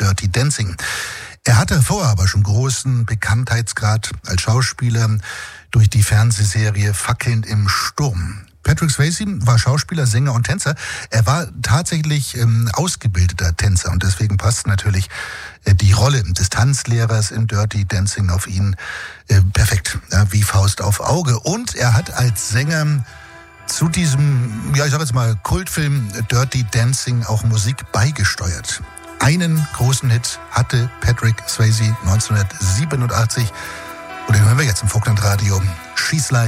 Dirty Dancing. Er hatte vorher aber schon großen Bekanntheitsgrad als Schauspieler durch die Fernsehserie Fackeln im Sturm. Patrick Swayze war Schauspieler, Sänger und Tänzer. Er war tatsächlich ausgebildeter Tänzer und deswegen passt natürlich die Rolle des Tanzlehrers in Dirty Dancing auf ihn perfekt, wie Faust auf Auge. Und er hat als Sänger zu diesem, ich sag jetzt mal, Kultfilm Dirty Dancing auch Musik beigesteuert. Einen großen Hit hatte Patrick Swayze 1987 und den hören wir jetzt im Vogtlandradio. She's Like